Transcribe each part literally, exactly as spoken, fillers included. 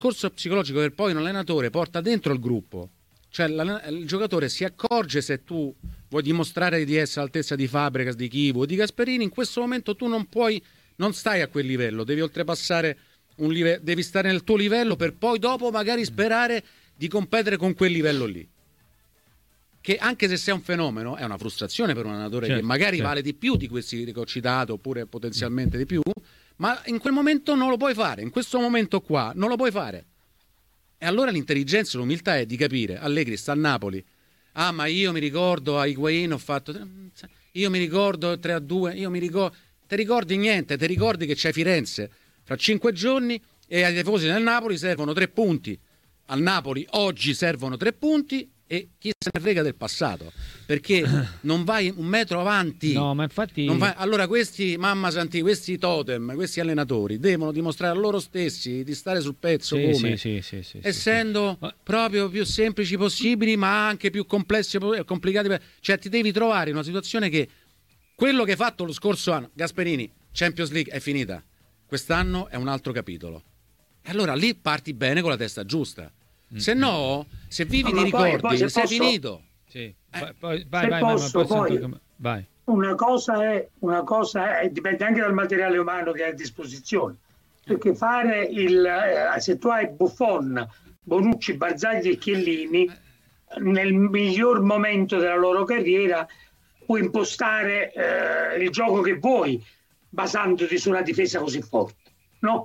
discorso psicologico che poi un allenatore porta dentro il gruppo, cioè il giocatore si accorge se tu vuoi dimostrare di essere all'altezza di Fabregas, di Chivu o di Gasperini, in questo momento tu non puoi, non stai a quel livello, devi oltrepassare un livello, devi stare nel tuo livello per poi dopo magari sperare di competere con quel livello lì. Che anche se sei un fenomeno è una frustrazione per un allenatore, certo, che magari certo. vale di più di questi che ho citato, oppure potenzialmente di più, ma in quel momento non lo puoi fare, in questo momento qua non lo puoi fare. E allora l'intelligenza e l'umiltà è di capire, Allegri sta a Napoli, ah ma io mi ricordo a Higuain ho fatto, io mi ricordo tre a due, io mi ricordo, ti ricordi niente, ti ricordi che c'è Firenze fra cinque giorni e ai tifosi del Napoli servono tre punti, al Napoli oggi servono tre punti e chi se ne frega del passato, perché non vai un metro avanti. No, ma infatti non vai... Allora questi mamma santi, questi totem, questi allenatori devono dimostrare a loro stessi di stare sul pezzo, sì, come sì, sì, sì, sì, essendo sì. proprio più semplici possibili, ma anche più complessi e complicati. Cioè ti devi trovare in una situazione che quello che hai fatto lo scorso anno, Gasperini, Champions League è finita, quest'anno è un altro capitolo, e allora lì parti bene con la testa giusta. Se no, se vivi di ricordi, poi, poi se sei posso... finito. Sì. Eh. Poi, vai, vai, posso, vai, poi, vai. Una cosa è, una cosa è, dipende anche dal materiale umano che hai a disposizione. Perché fare il, eh, se tu hai Buffon, Bonucci, Barzagli e Chiellini, nel miglior momento della loro carriera, puoi impostare eh, il gioco che vuoi, basandoti su una difesa così forte. No?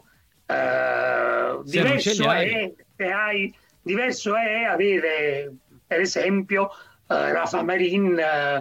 Eh, diverso è se hai. Diverso è avere, per esempio, eh, Rafa Marin eh,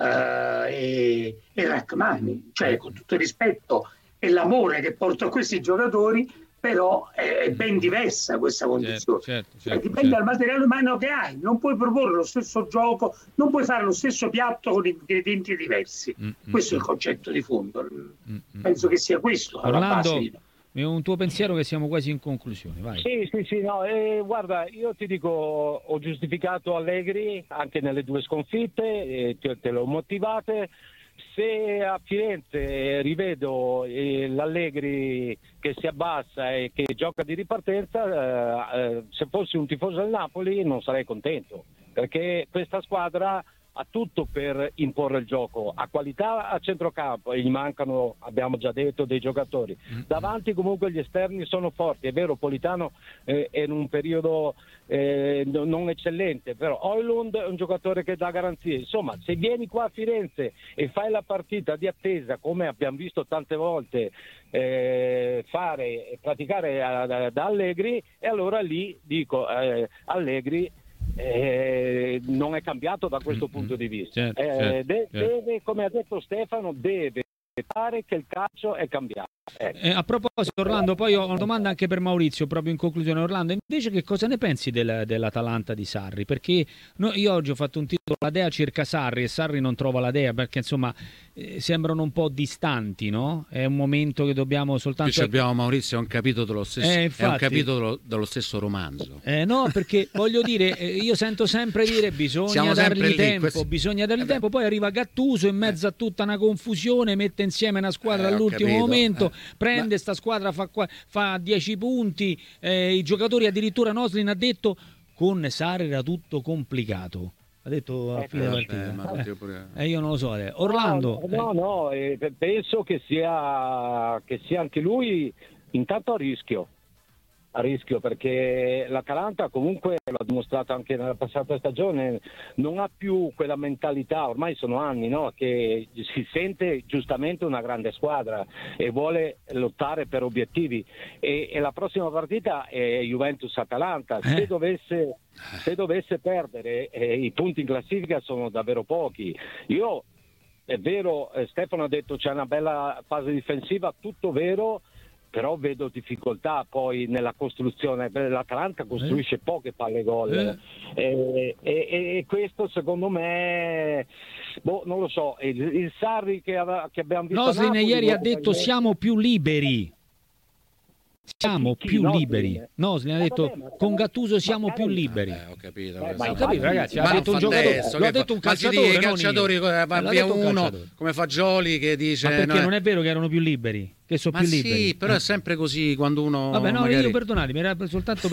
e, e Rachmani, cioè con tutto il rispetto e l'amore che porto a questi giocatori, però è, è ben diversa questa condizione. Certo, certo, cioè, certo, dipende certo. dal materiale umano che hai, non puoi proporre lo stesso gioco, non puoi fare lo stesso piatto con ingredienti diversi. Mm, questo mm, è il concetto di fondo. Mm, Penso mm. che sia questo alla Orlando, base di... un tuo pensiero, che siamo quasi in conclusione, vai. Sì, sì, sì, no, eh, guarda, io ti dico, ho giustificato Allegri anche nelle due sconfitte, eh, te, te l'ho motivate. Se a Firenze rivedo eh, l'Allegri che si abbassa e che gioca di ripartenza, eh, eh, se fossi un tifoso del Napoli non sarei contento, perché questa squadra ha tutto per imporre il gioco, ha qualità a centrocampo e gli mancano, abbiamo già detto, dei giocatori. Davanti comunque gli esterni sono forti, è vero, Politano eh, è in un periodo eh, non eccellente, però Højlund è un giocatore che dà garanzie. Insomma, se vieni qua a Firenze e fai la partita di attesa, come abbiamo visto tante volte eh, fare e praticare da Allegri, e allora lì dico eh, Allegri Eh, non è cambiato da questo mm-hmm. punto di vista. Certo, eh, certo, de- certo. Deve, come ha detto Stefano, deve fare che il calcio è cambiato. Ecco. Eh, a proposito, Orlando, poi ho una domanda anche per Maurizio, proprio in conclusione. Orlando, invece, che cosa ne pensi del, dell'Atalanta di Sarri? Perché no, io oggi ho fatto un titolo, La Dea cerca Sarri e Sarri non trova la Dea, perché insomma eh, sembrano un po' distanti, no? È un momento che dobbiamo soltanto... Qui abbiamo Maurizio, è un capitolo dello stesso, eh, infatti... è un capitolo dello stesso romanzo. Eh, no, perché voglio dire, eh, io sento sempre dire bisogna Siamo dargli lì, tempo, questi... bisogna dargli eh tempo, poi arriva Gattuso in mezzo eh. a tutta una confusione, mette insieme una squadra eh, all'ultimo capito. momento, eh. prende Ma... sta squadra, fa, fa dieci punti, eh, i giocatori, addirittura Noslin ha detto con Sarri era tutto complicato, ha detto a fine eh, partita. eh, pure... eh, io non lo so, eh. Orlando. No, no, no eh, penso che sia, che sia anche lui intanto a rischio. a rischio perché l'Atalanta comunque l'ha dimostrato anche nella passata stagione, non ha più quella mentalità, ormai sono anni, no? Che si sente giustamente una grande squadra e vuole lottare per obiettivi, e, e la prossima partita è Juventus-Atalanta. Se eh. dovesse se dovesse perdere eh, i punti in classifica sono davvero pochi. Io è vero, eh, Stefano ha detto c'è una bella fase difensiva, tutto vero, però vedo difficoltà poi nella costruzione. L'Atalanta costruisce eh. poche palle gol eh. e, e, e questo secondo me, boh, non lo so, il, il Sarri che, aveva, che abbiamo visto Noslin Napoli, ieri ha detto siamo più liberi. siamo Chi- più no, liberi. sì. Nosli ha Ma detto vabbè, ma con Gattuso siamo magari- più liberi. Eh, ho capito. Eh, questo. ma Ho infatti- capito, ragazzi, Ma ha non detto un fa giocatore, adesso, lo ha che detto fa- un ma si calciatore, dice, i non calciatori, io. eh, va L'ha via detto un uno calciatore. come Fagioli che dice Ma perché no, non è vero che erano più liberi? Che sono ma più liberi? sì, però Eh. è sempre così quando uno Vabbè, no, magari... io perdonatemi, era soltanto